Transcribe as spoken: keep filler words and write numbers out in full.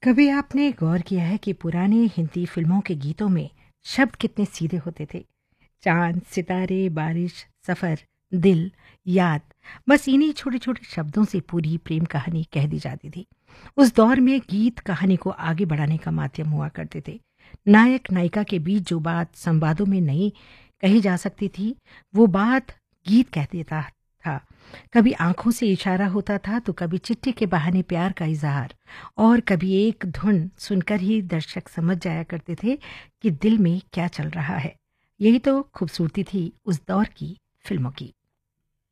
कभी आपने गौर किया है कि पुरानी हिंदी फिल्मों के गीतों में शब्द कितने सीधे होते थे? चांद, सितारे, बारिश, सफर, दिल, याद, बस इन्हीं छोटे छोटे शब्दों से पूरी प्रेम कहानी कह दी जाती थी। उस दौर में गीत कहानी को आगे बढ़ाने का माध्यम हुआ करते थे। नायक नायिका के बीच जो बात संवादों में नहीं कही जा सकती थी, वो बात गीत कह देता था। कभी आंखों से इशारा होता था तो कभी चिट्ठी के बहाने प्यार का इजहार, और कभी एक धुन सुनकर ही दर्शक समझ जाया करते थे कि दिल में क्या चल रहा है। यही तो खूबसूरती थी उस दौर की फिल्मों की।